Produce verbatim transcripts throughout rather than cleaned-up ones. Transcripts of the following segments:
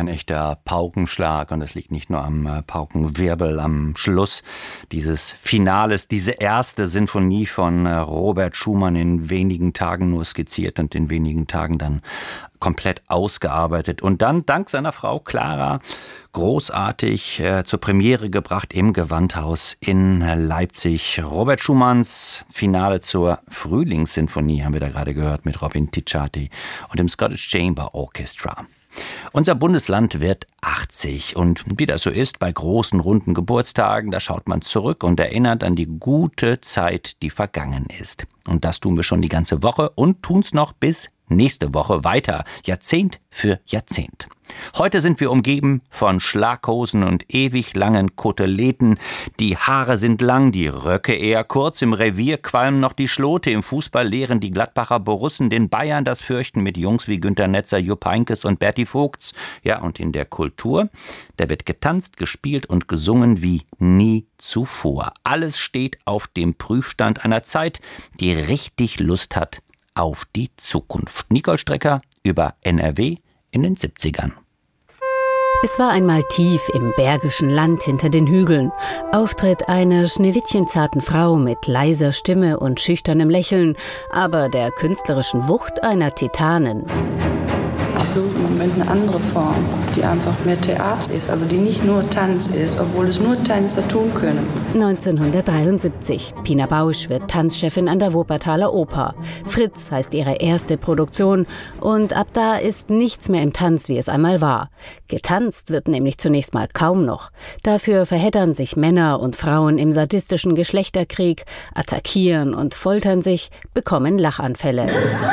Ein echter Paukenschlag, und das liegt nicht nur am äh, Paukenwirbel am Schluss dieses Finales, diese erste Sinfonie von äh, Robert Schumann, in wenigen Tagen nur skizziert und in wenigen Tagen dann komplett ausgearbeitet und dann dank seiner Frau Clara großartig äh, zur Premiere gebracht im Gewandhaus in Leipzig. Robert Schumanns Finale zur Frühlingssinfonie haben wir da gerade gehört mit Robin Ticciati und dem Scottish Chamber Orchestra. Unser Bundesland wird achtzig und wie das so ist bei großen runden Geburtstagen, da schaut man zurück und erinnert an die gute Zeit, die vergangen ist. Und das tun wir schon die ganze Woche und tun's noch bis nächste Woche weiter, Jahrzehnt für Jahrzehnt. Heute sind wir umgeben von Schlaghosen und ewig langen Koteletten. Die Haare sind lang, die Röcke eher kurz. Im Revier qualmen noch die Schlote. Im Fußball lehren die Gladbacher Borussen den Bayern das Fürchten mit Jungs wie Günter Netzer, Jupp Heynckes und Berti Vogts. Ja, und in der Kultur, da wird getanzt, gespielt und gesungen wie nie zuvor. Alles steht auf dem Prüfstand einer Zeit, die richtig Lust hat auf die Zukunft. Nicole Strecker über N R W in den siebzigern. Es war einmal tief im bergischen Land hinter den Hügeln. Auftritt einer schneewittchenzarten Frau mit leiser Stimme und schüchternem Lächeln, aber der künstlerischen Wucht einer Titanin. Ich suche im Moment eine andere Form, die einfach mehr Theater ist, also die nicht nur Tanz ist, obwohl es nur Tänzer tun können. neunzehnhundertdreiundsiebzig. Pina Bausch wird Tanzchefin an der Wuppertaler Oper. Fritz heißt ihre erste Produktion und ab da ist nichts mehr im Tanz, wie es einmal war. Getanzt wird nämlich zunächst mal kaum noch. Dafür verheddern sich Männer und Frauen im sadistischen Geschlechterkrieg, attackieren und foltern sich, bekommen Lachanfälle.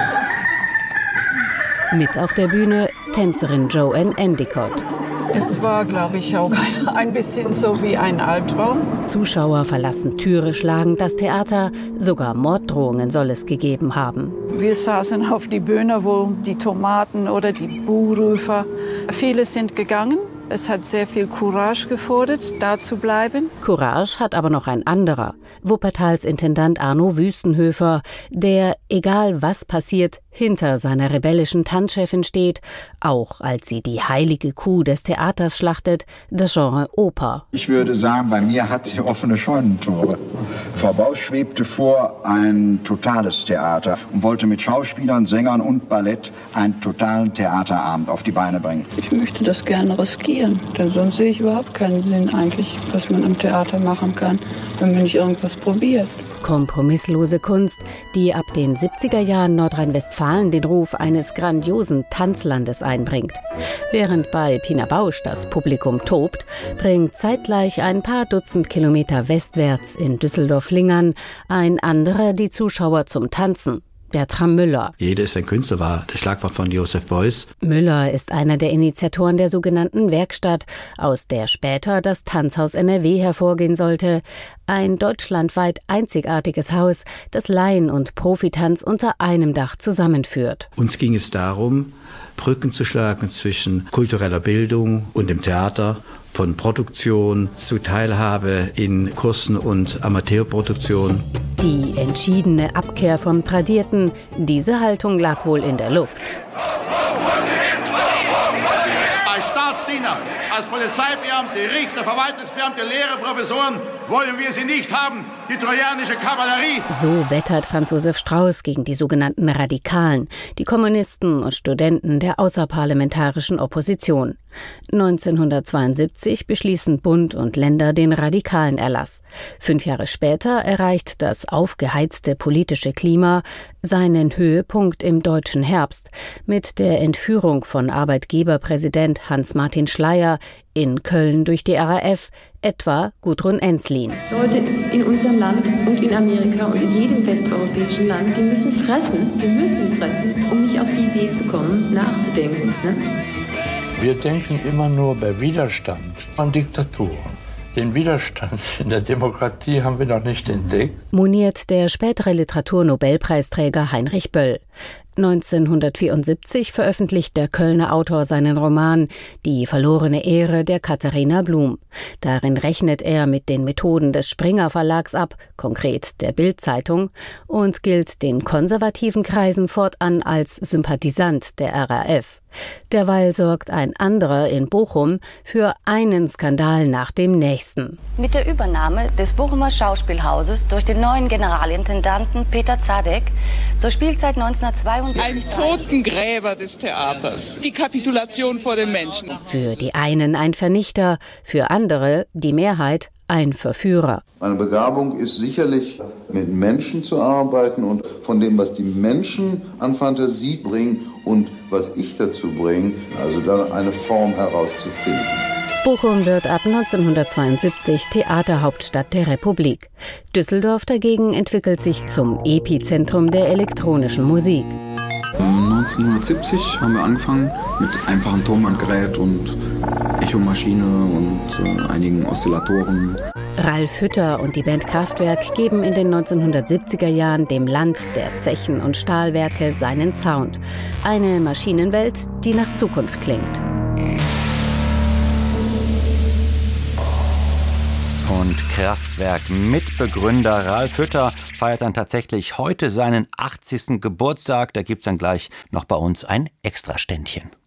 Mit auf der Bühne Tänzerin Joanne Endicott. Es war, glaube ich, auch ein bisschen so wie ein Albtraum. Zuschauer verlassen Türe, schlagen das Theater. Sogar Morddrohungen soll es gegeben haben. Wir saßen auf die Bühne, wo die Tomaten oder die Buhrufer. Viele sind gegangen. Es hat sehr viel Courage gefordert, da zu bleiben. Courage hat aber noch ein anderer. Wuppertals Intendant Arno Wüstenhöfer, der, egal was passiert, hinter seiner rebellischen Tanzchefin steht, auch als sie die heilige Kuh des Theaters schlachtet, das Genre Oper. Ich würde sagen, bei mir hat sie offene Scheunentore. Frau Bausch schwebte vor ein totales Theater und wollte mit Schauspielern, Sängern und Ballett einen totalen Theaterabend auf die Beine bringen. Ich möchte das gerne riskieren, denn sonst sehe ich überhaupt keinen Sinn eigentlich, was man am Theater machen kann, wenn man nicht irgendwas probiert. Kompromisslose Kunst, die ab den siebziger Jahren Nordrhein-Westfalen den Ruf eines grandiosen Tanzlandes einbringt. Während bei Pina Bausch das Publikum tobt, bringt zeitgleich ein paar Dutzend Kilometer westwärts in Düsseldorf-Lingern ein anderer die Zuschauer zum Tanzen. Bertram Müller. Jeder ist ein Künstler, war das Schlagwort von Joseph Beuys. Müller ist einer der Initiatoren der sogenannten Werkstatt, aus der später das Tanzhaus N R W hervorgehen sollte. Ein deutschlandweit einzigartiges Haus, das Laien- und Profitanz unter einem Dach zusammenführt. Uns ging es darum, Brücken zu schlagen zwischen kultureller Bildung und dem Theater, von Produktion zu Teilhabe in Kursen und Amateurproduktion. Die entschiedene Abkehr vom Tradierten, diese Haltung lag wohl in der Luft. Als Staatsdiener, als Polizeibeamte, Richter, Verwaltungsbeamte, Lehrer, Professoren wollen wir sie nicht haben, die trojanische Kavallerie. So wettert Franz Josef Strauß gegen die sogenannten Radikalen, die Kommunisten und Studenten der außerparlamentarischen Opposition. neunzehnhundertzweiundsiebzig beschließen Bund und Länder den radikalen Erlass. Fünf Jahre später erreicht das aufgeheizte politische Klima seinen Höhepunkt im deutschen Herbst mit der Entführung von Arbeitgeberpräsident Hans-Martin Schleyer in Köln durch die R A F, etwa Gudrun Ensslin. Leute in unserem Land und in Amerika und in jedem westeuropäischen Land, die müssen fressen, sie müssen fressen, um nicht auf die Idee zu kommen, nachzudenken. Ne? Wir denken immer nur bei Widerstand an Diktaturen. Den Widerstand in der Demokratie haben wir noch nicht entdeckt. Moniert der spätere Literaturnobelpreisträger Heinrich Böll. neunzehnhundertvierundsiebzig veröffentlicht der Kölner Autor seinen Roman Die verlorene Ehre der Katharina Blum. Darin rechnet er mit den Methoden des Springer Verlags ab, konkret der Bild-Zeitung, und gilt den konservativen Kreisen fortan als Sympathisant der R A F. Derweil sorgt ein anderer in Bochum für einen Skandal nach dem nächsten. Mit der Übernahme des Bochumer Schauspielhauses durch den neuen Generalintendanten Peter Zadek, so spielt seit neunzehnhundertzweiundsiebzig ein Totengräber des Theaters, die Kapitulation vor den Menschen. Für die einen ein Vernichter, für andere, die Mehrheit, ein Verführer. Meine Begabung ist sicherlich, mit Menschen zu arbeiten und von dem, was die Menschen an Fantasie bringen und was ich dazu bringe, also dann eine Form herauszufinden. Bochum wird ab neunzehnhundertzweiundsiebzig Theaterhauptstadt der Republik. Düsseldorf dagegen entwickelt sich zum Epizentrum der elektronischen Musik. neunzehnhundertsiebzig haben wir angefangen mit einfachem Tonbandgerät und Echomaschine und äh, einigen Oszillatoren. Ralf Hütter und die Band Kraftwerk geben in den neunzehnhundertsiebziger Jahren dem Land der Zechen und Stahlwerke seinen Sound. Eine Maschinenwelt, die nach Zukunft klingt. Und Kraftwerk-Mitbegründer Ralf Hütter feiert dann tatsächlich heute seinen achtzigsten Geburtstag. Da gibt es dann gleich noch bei uns ein Extraständchen.